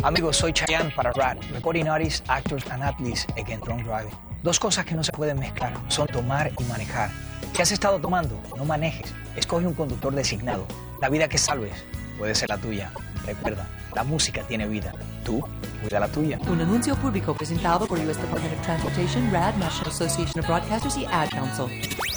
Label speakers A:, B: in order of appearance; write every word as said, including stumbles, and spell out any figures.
A: Amigos, soy Chayanne para RAD, Recording Artists, Actors and Athletes Against Drunk Driving. Dos cosas que no se pueden mezclar son tomar y manejar. ¿Qué has estado tomando? No manejes. Escoge un conductor designado. La vida que salves puede ser la tuya. Recuerda, la música tiene vida. Tú, cuida la tuya.
B: Un anuncio público presentado por U S Department of Transportation, RAD, National Association of Broadcasters y Ad Council.